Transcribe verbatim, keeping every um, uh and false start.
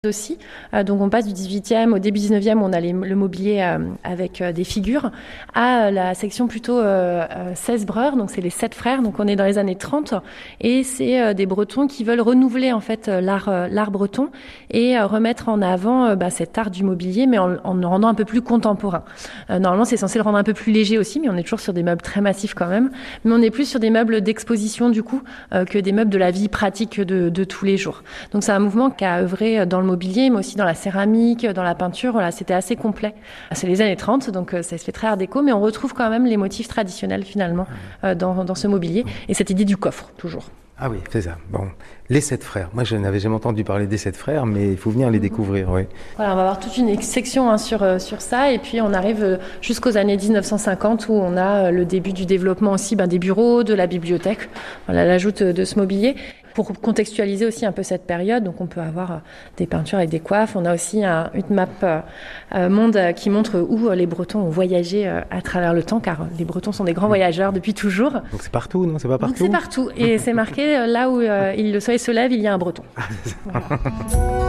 aussi. Euh, donc on passe du dix-huitième au début dix-neuvième, on a les, le mobilier euh, avec euh, des figures, à euh, la section plutôt euh, euh, seize Breur, donc c'est les sept frères, donc on est dans les années trente, et c'est euh, des Bretons qui veulent renouveler en fait euh, l'art, euh, l'art breton et euh, remettre en avant euh, bah, cet art du mobilier, mais en, en le rendant un peu plus contemporain. Euh, normalement c'est censé le rendre un peu plus léger aussi, mais on est toujours sur des meubles très massifs quand même, mais on est plus sur des meubles d'exposition du coup euh, que des meubles de la vie pratique de, de tous les jours. Donc c'est un mouvement qui a œuvré dans le mobilier, mais aussi dans la céramique, dans la peinture. Voilà, c'était assez complet. C'est les années trente, donc ça se fait très art déco, mais on retrouve quand même les motifs traditionnels finalement euh, dans, dans ce mobilier. Et cette idée du coffre, toujours. Ah oui, c'est ça. Bon, les sept frères. Moi, je n'avais jamais entendu parler des sept frères, mais il faut venir les découvrir, oui. Voilà, on va avoir toute une section hein, sur, euh, sur ça, et puis on arrive jusqu'aux années dix-neuf cent cinquante, où on a le début du développement aussi ben, des bureaux, de la bibliothèque, voilà, l'ajout de ce mobilier. Pour contextualiser aussi un peu cette période, donc on peut avoir euh, des peintures avec des coiffes. On a aussi un, une map euh, monde euh, qui montre où euh, les Bretons ont voyagé euh, à travers le temps, car les Bretons sont des grands voyageurs depuis toujours. Donc c'est partout, non? C'est pas partout? Donc c'est partout, et c'est marqué euh, là où euh, il, le soleil se lève, il y a un Breton. Voilà.